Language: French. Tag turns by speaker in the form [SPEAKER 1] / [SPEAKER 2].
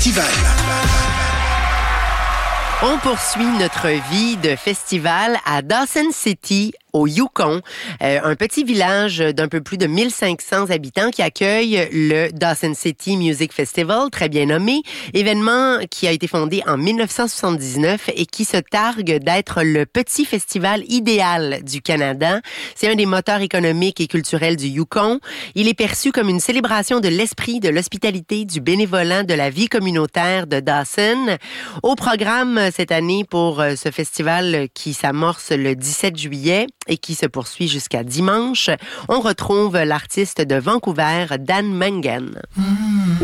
[SPEAKER 1] On poursuit notre vie de festival à Dawson City, au Yukon, un petit village d'un peu plus de 1500 habitants qui accueille le Dawson City Music Festival, très bien nommé, événement qui a été fondé en 1979 et qui se targue d'être le petit festival idéal du Canada. C'est un des moteurs économiques et culturels du Yukon. Il est perçu comme une célébration de l'esprit, de l'hospitalité, du bénévolat, de la vie communautaire de Dawson. Au programme cette année pour ce festival qui s'amorce le 17 juillet, et qui se poursuit jusqu'à dimanche, on retrouve l'artiste de Vancouver, Dan Mangan.